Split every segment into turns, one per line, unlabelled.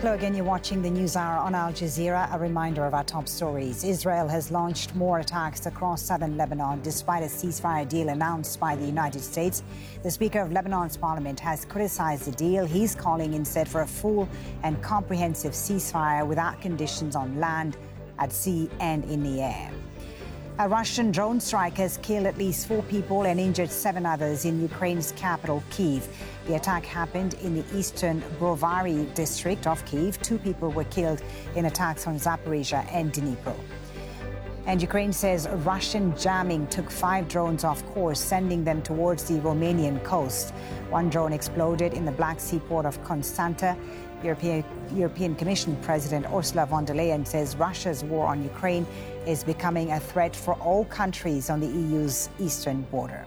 Hello again, you're watching the News Hour on Al Jazeera. A reminder of our top stories. Israel has launched more attacks across southern Lebanon despite a ceasefire deal announced by the United States. The Speaker of Lebanon's parliament has criticized the deal. He's calling instead for a full and comprehensive ceasefire without conditions on land, at sea and in the air. A Russian drone strike has killed at least 4 people and injured 7 others in Ukraine's capital, Kyiv. The attack happened in the eastern Brovary district of Kyiv. 2 people were killed in attacks on Zaporizhia and Dnipro. And Ukraine says Russian jamming took 5 drones off course, sending them towards the Romanian coast. 1 drone exploded in the Black Sea port of Constanta. European Commission President Ursula von der Leyen says Russia's war on Ukraine is becoming a threat for all countries on the EU's eastern border.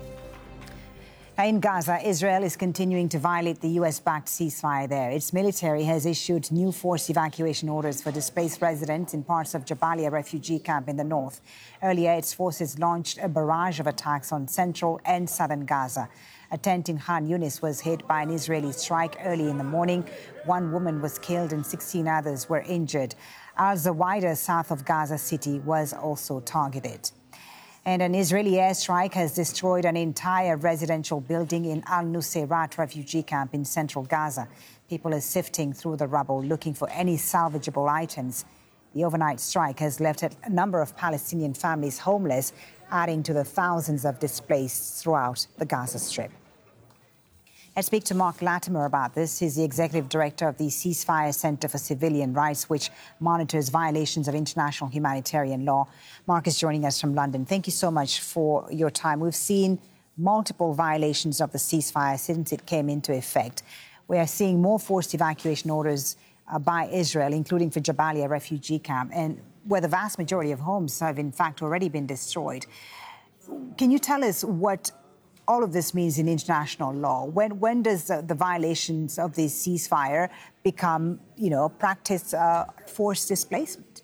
In Gaza, Israel is continuing to violate the U.S.-backed ceasefire there. Its military has issued new forced evacuation orders for displaced residents in parts of Jabalia refugee camp in the north. Earlier, its forces launched a barrage of attacks on central and southern Gaza. A tent in Khan Yunis was hit by an Israeli strike early in the morning. 1 woman was killed and 16 others were injured. Al-Zawida, south of Gaza City, was also targeted. And an Israeli airstrike has destroyed an entire residential building in Al-Nusayrat refugee camp in central Gaza. People are sifting through the rubble looking for any salvageable items. The overnight strike has left a number of Palestinian families homeless, adding to the thousands of displaced throughout the Gaza Strip. Let's speak to Mark Latimer about this. He's the executive director of the Ceasefire Center for Civilian Rights, which monitors violations of international humanitarian law. Mark is joining us from London. Thank you so much for your time. We've seen multiple violations of the ceasefire since it came into effect. We are seeing more forced evacuation orders by Israel, including for Jabalia refugee camp, and where the vast majority of homes have in fact already been destroyed. Can you tell us what all of this means in international law? When does the violations of this ceasefire become, practice forced displacement?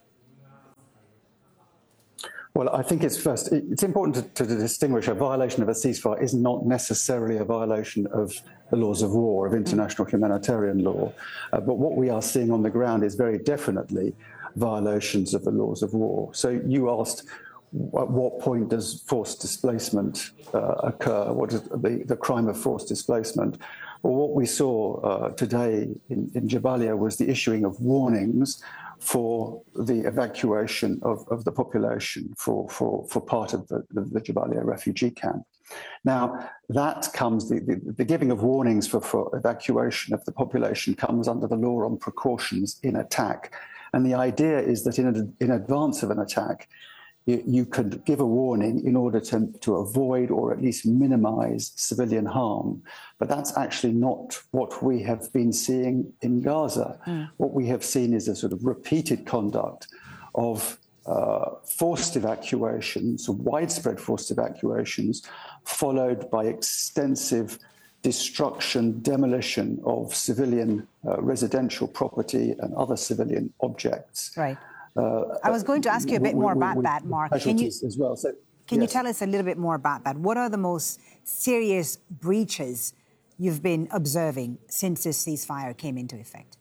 Well, I think it's important to distinguish a violation of a ceasefire is not necessarily a violation of the laws of war, of international humanitarian law. But what we are seeing on the ground is very definitely violations of the laws of war. So you asked, at what point does forced displacement occur? What is the crime of forced displacement? Well, what we saw today in Jabalia was the issuing of warnings for the evacuation of the population for part of the Jabalia refugee camp. Now, that comes, the giving of warnings for evacuation of the population comes under the law on precautions in attack. And the idea is that in advance of an attack, you could give a warning in order to avoid or at least minimize civilian harm. But that's actually not what we have been seeing in Gaza. What we have seen is a sort of repeated conduct of forced evacuations, widespread forced evacuations, followed by extensive destruction, demolition of civilian residential property and other civilian objects.
Right. I was going to ask you a bit more about that, Mark. Can you tell us a little bit more about that? What are the most serious breaches you've been observing since this ceasefire came into effect?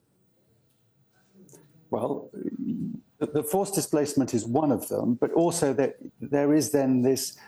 Well, the forced displacement is one of them, but also there is then this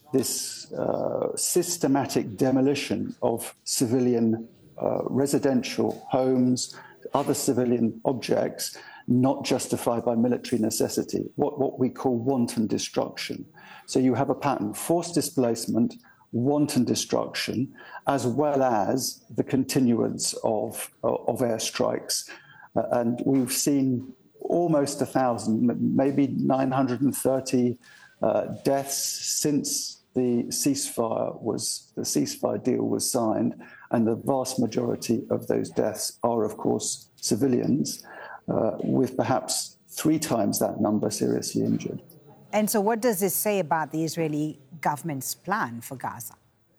systematic demolition of civilian residential homes, other civilian objects, not justified by military necessity, what we call wanton destruction. So you have a pattern: forced displacement, wanton destruction, as well as the continuance of airstrikes. And we've seen almost 1,000, maybe 930 deaths since the ceasefire deal was signed, and the vast majority of those deaths are, of course, civilians, with perhaps 3 times that number seriously injured.
And so what does this say about the Israeli government's plan for Gaza?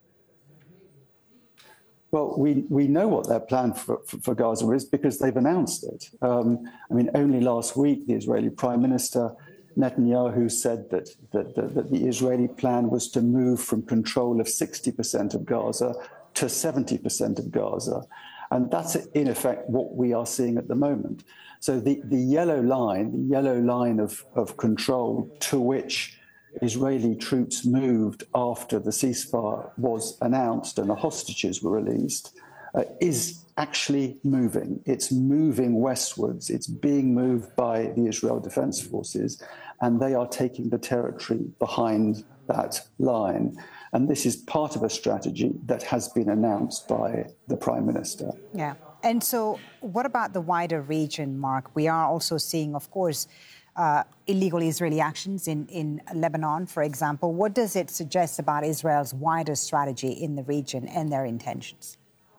Well, we know what their plan for Gaza is because they've announced it. Only last week, the Israeli Prime Minister Netanyahu said that the Israeli plan was to move from control of 60% of Gaza to 70% of Gaza. And that's, in effect, what we are seeing at the moment. So the yellow line of control to which Israeli troops moved after the ceasefire was announced and the hostages were released, is actually moving. It's moving westwards. It's being moved by the Israel Defense Forces, and they are taking the territory behind that line. And this is part of a strategy that has been announced by the Prime Minister.
Yeah. And so what about the wider region, Mark? We are also seeing, of course, illegal Israeli actions in Lebanon, for example. What does it suggest about Israel's wider strategy in the region and their intentions?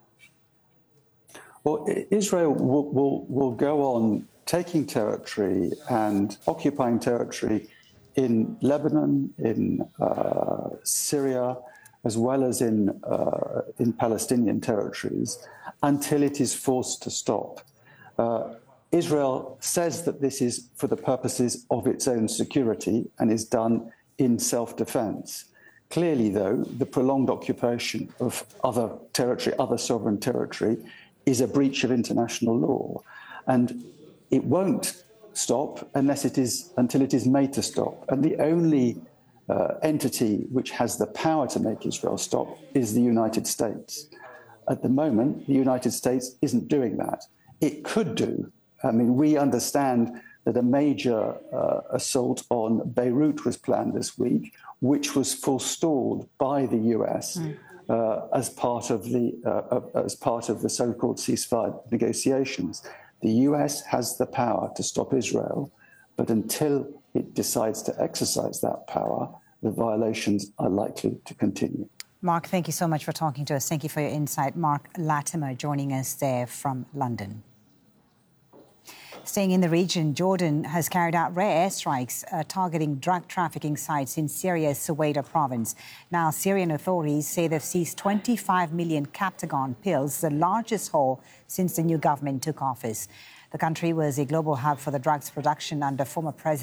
Well, Israel will go on taking territory and occupying territory in Lebanon, in Syria, as well as in Palestinian territories, until it is forced to stop. Israel says that this is for the purposes of its own security and is done in self-defense. Clearly, though, the prolonged occupation of other territory, other sovereign territory, is a breach of international law. And it won't stop until it is made to stop. And the only entity which has the power to make Israel stop is the United States. At the moment, the United States isn't doing that. It could do. I mean, we understand that a major assault on Beirut was planned this week, which was forestalled by the US as part of the so-called ceasefire negotiations. The US has the power to stop Israel, but until it decides to exercise that power, the violations are likely to continue.
Mark, thank you so much for talking to us. Thank you for your insight. Mark Latimer joining us there from London. Staying in the region, Jordan has carried out rare airstrikes targeting drug trafficking sites in Syria's Suwaida province. Now, Syrian authorities say they've seized 25 million Captagon pills, the largest haul since the new government took office. The country was a global hub for the drugs production under former President